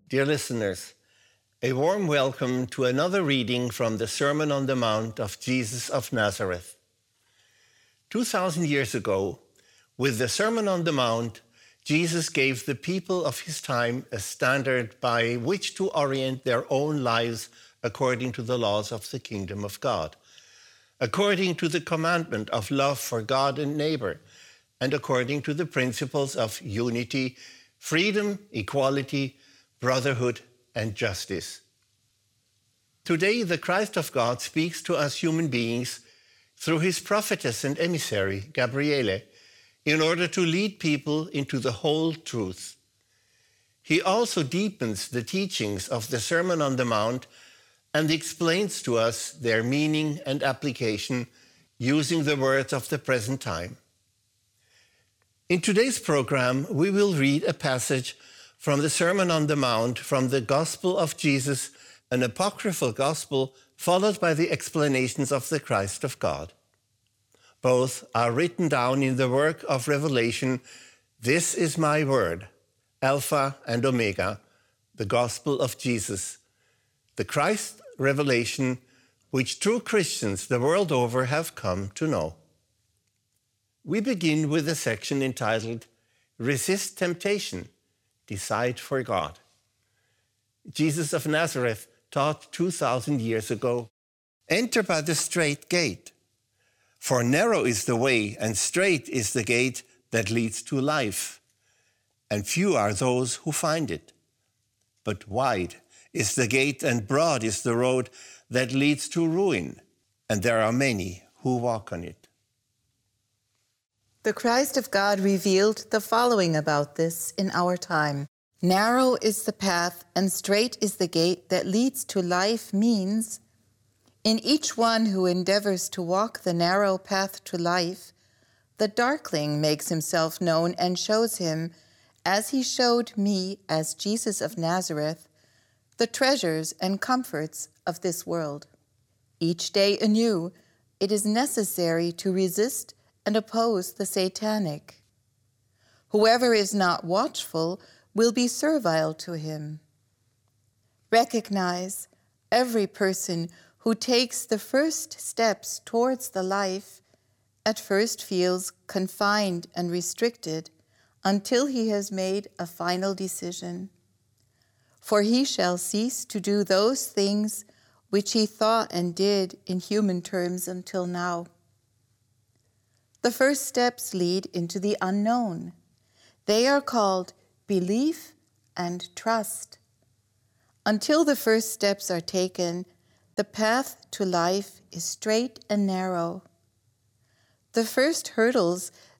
Dear listeners, a warm welcome to another reading from the Sermon on the Mount of Jesus of Nazareth. 2,000 years ago, with the Sermon on the Mount, Jesus gave the people of his time a standard by which to orient their own lives according to the laws of the kingdom of God, according to the commandment of love for God and neighbor, and according to the principles of unity, freedom, equality, brotherhood, and justice. Today, the Christ of God speaks to us human beings through his prophetess and emissary, Gabriele, in order to lead people into the whole truth. He also deepens the teachings of the Sermon on the Mount and explains to us their meaning and application using the words of the present time. In today's program, we will read a passage from the Sermon on the Mount from the Gospel of Jesus, an apocryphal gospel, followed by the explanations of the Christ of God. Both are written down in the work of Revelation, "This is my word, Alpha and Omega, the Gospel of Jesus," the Christ revelation which true Christians the world over have come to know. We begin with a section entitled, "Resist Temptation, Decide for God." Jesus of Nazareth taught 2,000 years ago, "Enter by the straight gate, for narrow is the way and straight is the gate that leads to life, and few are those who find it. But wide is the gate and broad is the road that leads to ruin, and there are many who walk on it." The Christ of God revealed the following about this in our time. Narrow is the path and straight is the gate that leads to life means, in each one who endeavors to walk the narrow path to life, the darkling makes himself known and shows him, as he showed me as Jesus of Nazareth, the treasures and comforts of this world. Each day anew, it is necessary to resist and oppose the satanic. Whoever is not watchful will be servile to him. Recognize every person who takes the first steps towards the life at first feels confined and restricted until he has made a final decision. For he shall cease to do those things which he thought and did in human terms until now. The first steps lead into the unknown. They are called belief and trust. Until the first steps are taken, the path to life is straight and narrow. The first hurdles